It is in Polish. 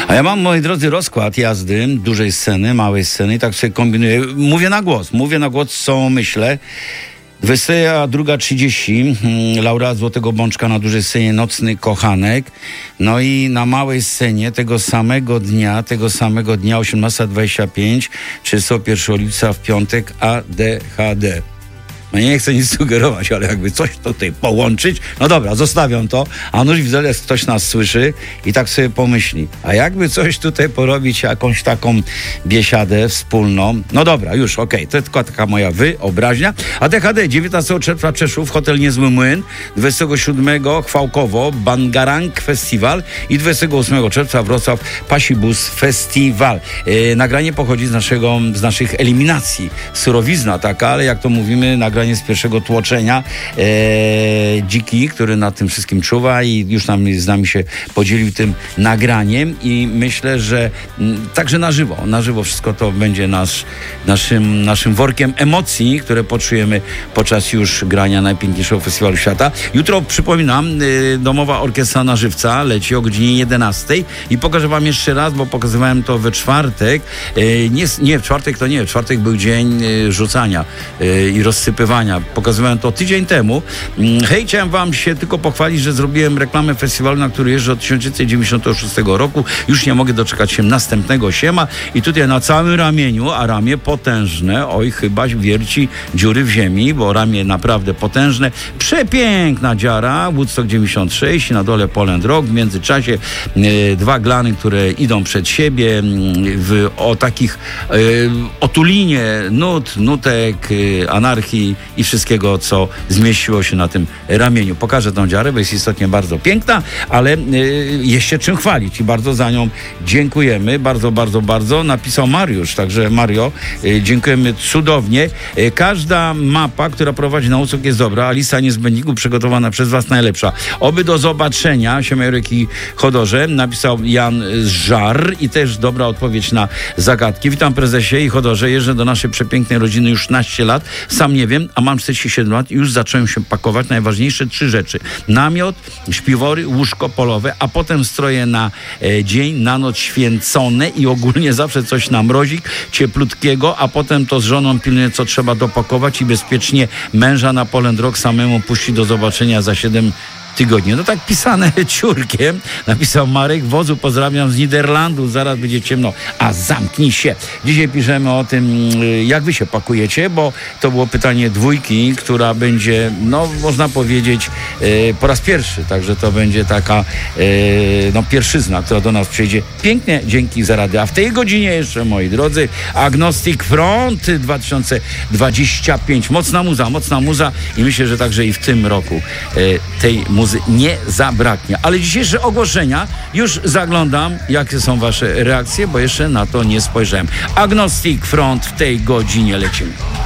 A ja mam, moi drodzy, rozkład jazdy dużej sceny, małej sceny i tak sobie kombinuję. Mówię na głos, co myślę. 22:30, laureat Złotego Bączka na dużej scenie Nocny Kochanek. No i na małej scenie tego samego dnia 18:25, 31 lipca w piątek ADHD. No nie chcę nic sugerować, ale jakby coś tutaj połączyć, no dobra, zostawiam to, a nuż widzę, że ktoś nas słyszy i tak sobie pomyśli, a jakby coś tutaj porobić, jakąś taką biesiadę wspólną, no dobra, już, okej, to tylko taka moja wyobraźnia. ADHD, 19 czerwca Czeszów, hotel Niezły Młyn, 27 Chwałkowo, Bangarang Festiwal i 28 czerwca Wrocław Pasibus Festiwal. Nagranie pochodzi z naszych eliminacji, surowizna taka, ale jak to mówimy, nagranie z pierwszego tłoczenia. Dziki, który nad tym wszystkim czuwa i już z nami się podzielił tym nagraniem i myślę, że także na żywo wszystko to będzie naszym workiem emocji, które poczujemy podczas już grania najpiękniejszego festiwalu świata. Jutro, przypominam, Domowa Orkiestra na Żywca leci o godzinie 11 i pokażę wam jeszcze raz, bo pokazywałem to we czwartek. W czwartek był dzień rzucania i rozsypywania. Pokazywałem to tydzień temu. Hej, chciałem wam się tylko pochwalić, że zrobiłem reklamę festiwalu, na który jeżdżę od 1996 roku. Już nie mogę doczekać się następnego siema i tutaj na całym ramieniu, a ramię potężne, oj, chyba wierci dziury w ziemi, bo ramię naprawdę potężne. Przepiękna dziara, Woodstock 96, na dole Poland Rock, w międzyczasie dwa glany, które idą przed siebie o takich otulinie nutek, anarchii i wszystkiego, co zmieściło się na tym ramieniu. Pokażę tą dziarę, bo jest istotnie bardzo piękna, ale jest się czym chwalić i bardzo za nią dziękujemy. Bardzo. Napisał Mariusz, także Mario, dziękujemy cudownie. Każda mapa, która prowadzi na Woodstock jest dobra, a lista niezbędników przygotowana przez was najlepsza. Oby do zobaczenia, Siemierek i Chodorze, napisał Jan Żar i też dobra odpowiedź na zagadki. Witam prezesie i Chodorze, jeżdżę do naszej przepięknej rodziny już 16 lat, sam nie wiem, a mam 47 lat i już zacząłem się pakować najważniejsze 3 rzeczy. Namiot, śpiwory, łóżko polowe, a potem stroje na dzień, na noc święcone i ogólnie zawsze coś na mrozik, cieplutkiego, a potem to z żoną pilnuję, co trzeba dopakować i bezpiecznie męża na Poland Rock samemu puści do zobaczenia za 7 tygodni. No tak pisane ciurkiem, napisał Marek. Wodzu, pozdrawiam z Niderlandów, zaraz będzie ciemno. A zamknij się. Dzisiaj piszemy o tym, jak wy się pakujecie, bo to było pytanie dwójki, która będzie, no można powiedzieć, po raz pierwszy. Także to będzie taka pierwszyzna, która do nas przyjdzie. Pięknie, dzięki za radę. A w tej godzinie jeszcze, moi drodzy, Agnostic Front 2025. Mocna muza i myślę, że także i w tym roku tej muzy nie zabraknie. Ale dzisiejsze ogłoszenia już zaglądam, jakie są wasze reakcje, bo jeszcze na to nie spojrzałem. Agnostic Front w tej godzinie lecimy.